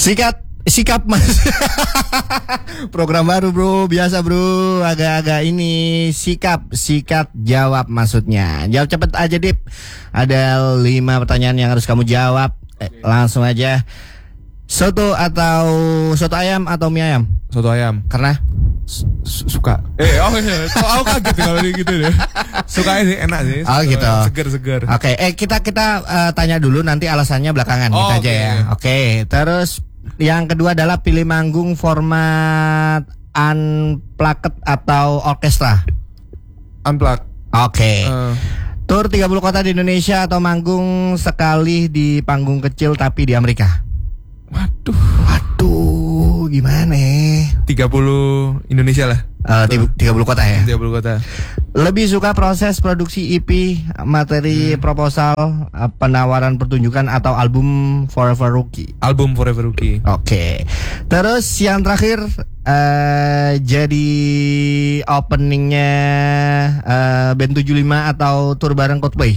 Sikap mas. Program baru bro, biasa bro. Agak-agak ini sikap jawab maksudnya. Jawab cepet aja Dip. Ada 5 pertanyaan yang harus kamu jawab. Langsung aja. Soto ayam atau mie ayam? Soto ayam. Karena suka. Aku kaget kalau gitu deh. Suka sih, enak sih. Oh gitu. Seger. Oke, kita tanya dulu, nanti alasannya belakangan gitu aja ya. Oke, terus yang kedua adalah pilih manggung format unplugged atau orkestra. Unplugged. Oke. Tur 30 kota di Indonesia atau manggung sekali di panggung kecil tapi di Amerika? Waduh, gimana? 30 Indonesia lah. 30 kota ya. 30 kota. Lebih suka proses produksi EP, materi proposal, penawaran pertunjukan atau album Forever Rookie? Album Forever Rookie. Oke. Terus yang terakhir jadi openingnya band 75 atau tour bareng Coldplay?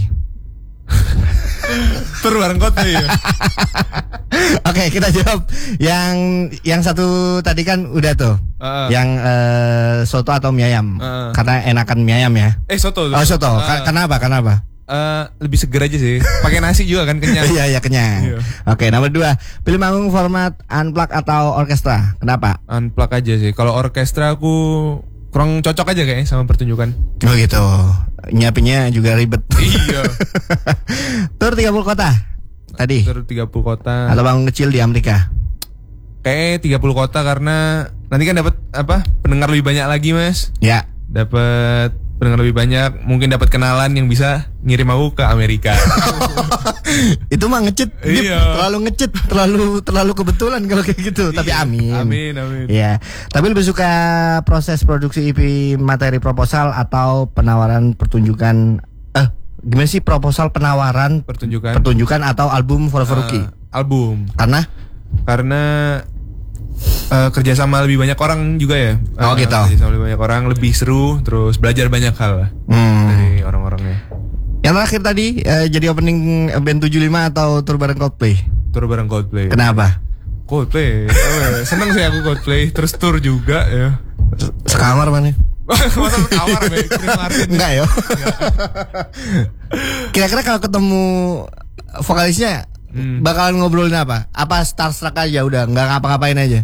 Tur bareng Coldplay ya. Oke, kita jawab yang satu tadi kan udah tuh. Yang soto atau mie ayam? Karena enakan mie ayam ya. Soto. Oh, soto. Kenapa? Lebih seger aja sih. Pakai nasi juga kan kenyang. Iya, kenyang. Iya. Oke, nomor 2. Pilih manggung format unplugged atau orkestra? Kenapa? Unplugged aja sih. Kalau orkestra aku kurang cocok aja kayaknya sama pertunjukan. Oh gitu. Nyiapinnya juga ribet. Iya. Tur 30 kota tadi. Tur 30 kota. Atau panggung kecil di Amerika? Kayak 30 kota karena nanti kan dapat pendengar lebih banyak lagi, Mas. Ya. Dapat pendengar lebih banyak, mungkin dapat kenalan yang bisa ngirim aku ke Amerika. Itu mah ngecit, iya. Terlalu ngecit, terlalu kebetulan kalau kayak gitu. Tapi amin. Amin. Iya. Tapi lebih suka proses produksi EP, materi proposal atau penawaran pertunjukan? Gimana sih proposal, penawaran pertunjukan atau album Forever Rookie? Album. Karena kerjasama lebih banyak orang juga ya. Oh gitu. Kerjasama lebih banyak orang, lebih seru, terus belajar banyak hal dari orang-orangnya. Yang terakhir tadi jadi opening band 75 atau tour bareng Coldplay? Tour bareng Coldplay. Kenapa? Coldplay. Seneng sih aku Coldplay, terus tour juga ya. Sekamar mana? Masa sekamar Enggak ya. Kira-kira kalau ketemu vokalisnya bakalan ngobrolin apa? Apa starstruck aja udah, nggak ngapa-ngapain aja?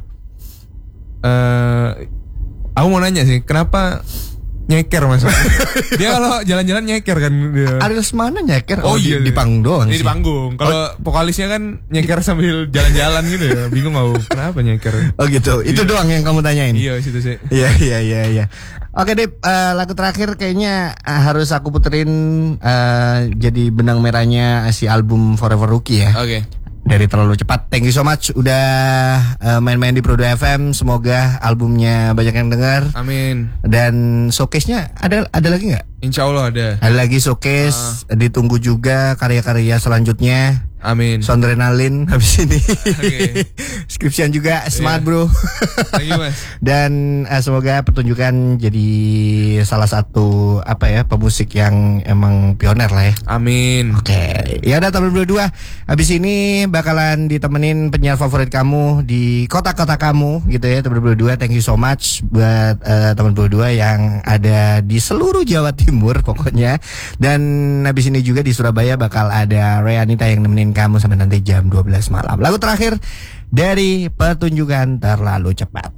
Aku mau nanya sih, kenapa nyeker Mas? Dia kalau jalan-jalan nyeker kan dia. Aris mana nyeker? Oh iya, di panggung doang sih. Di panggung. Kalau vokalisnya kan nyeker sambil jalan-jalan gitu ya. Bingung aku kenapa nyeker. Oh gitu. Itu doang yang kamu tanyain. Iya, situ sih. Iya. Oke Dip, lagu terakhir kayaknya harus aku puterin jadi benang merahnya si album Forever Rookie ya. Oke. Dari Terlalu Cepat. Thank you so much udah main-main di Pro 2 FM. Semoga albumnya banyak yang dengar. Amin. Dan showcase-nya ada lagi nggak? Insya Allah ada. Ada lagi showcase. Ditunggu juga karya-karya selanjutnya. Amin. Sondrenalin habis ini. Okay. Skripsian juga semangat bro. Thank you Mas. Dan semoga pertunjukan jadi salah satu pemusik yang emang pioner lah ya. Amin. Oke. Ya udah teman berdua. Habis ini bakalan ditemenin penyiar favorit kamu di kota-kota kamu gitu ya teman berdua. Thank you so much buat teman berdua yang ada di seluruh Jawa Timur pokoknya. Dan habis ini juga di Surabaya bakal ada Reanita yang nemenin kamu sampai nanti jam 12 malam. Lagu terakhir dari pertunjukan Terlalu Cepat.